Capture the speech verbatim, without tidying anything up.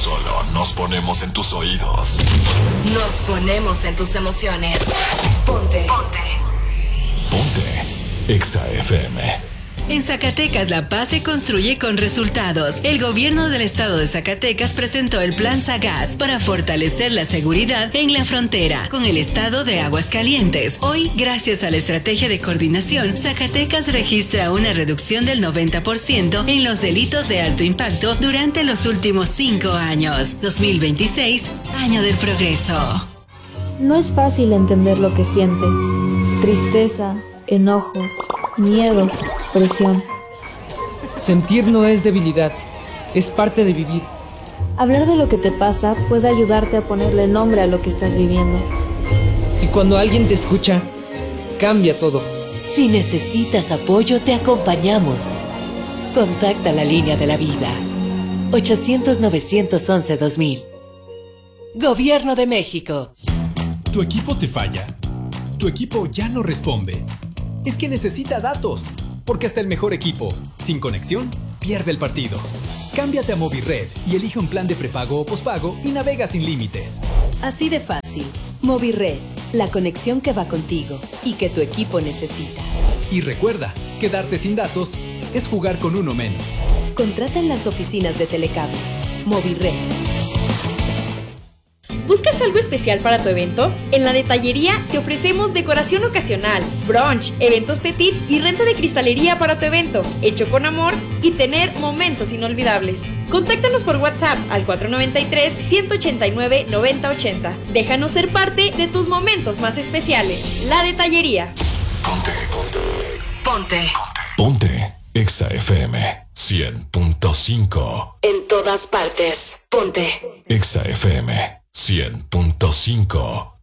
solo nos ponemos en tus oídos. Nos ponemos en tus emociones. Ponte. Ponte. Ponte. Exa F M. En Zacatecas la paz se construye con resultados. El gobierno del estado de Zacatecas presentó el Plan Sagaz para fortalecer la seguridad en la frontera con el estado de Aguascalientes. Hoy, gracias a la estrategia de coordinación, Zacatecas registra una reducción del noventa por ciento en los delitos de alto impacto durante los últimos cinco años. dos mil veintiséis, año del progreso. No es fácil entender lo que sientes. Tristeza, enojo, miedo, presión. Sentir no es debilidad, es parte de vivir. Hablar de lo que te pasa puede ayudarte a ponerle nombre a lo que estás viviendo. Y cuando alguien te escucha, cambia todo. Si necesitas apoyo, te acompañamos. Contacta la línea de la vida. ochocientos, novecientos once, dos mil. Gobierno de México. ¿Tu equipo te falla? ¿Tu equipo ya no responde? Es que necesita datos, porque hasta el mejor equipo, sin conexión, pierde el partido. Cámbiate a Movirred y elige un plan de prepago o pospago y navega sin límites. Así de fácil. Movirred, la conexión que va contigo y que tu equipo necesita. Y recuerda, quedarte sin datos es jugar con uno menos. Contrata en las oficinas de Telecable. Movirred. ¿Buscas algo especial para tu evento? En la detallería te ofrecemos decoración ocasional, brunch, eventos petit y renta de cristalería para tu evento, hecho con amor y tener momentos inolvidables. Contáctanos por WhatsApp al cuatro nueve tres, uno ocho nueve, nueve cero ocho cero. Déjanos ser parte de tus momentos más especiales. La detallería. Ponte, ponte. Ponte. Ponte. Exa F M cien punto cinco. En todas partes. Ponte. Exa F M cien punto cinco.